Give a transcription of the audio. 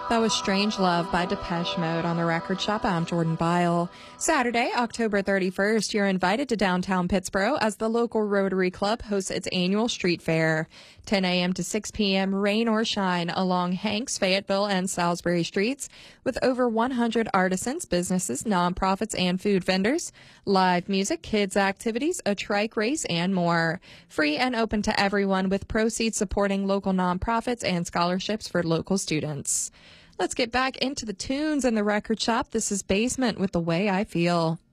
That was Strange Love by Depeche Mode on the Record Shop. I'm Jordan Bile. Saturday, October 31st, you're invited to downtown Pittsboro as the local Rotary Club hosts its annual street fair. 10 a.m. to 6 p.m., rain or shine, along Hanks, Fayetteville, and Salisbury streets, with over 100 artisans, businesses, nonprofits, and food vendors. Live music, kids' activities, a trike race, and more. Free and open to everyone, with proceeds supporting local nonprofits and scholarships for local students. Let's get back into the tunes in the Record Shop. This is Basement with The Way I Feel.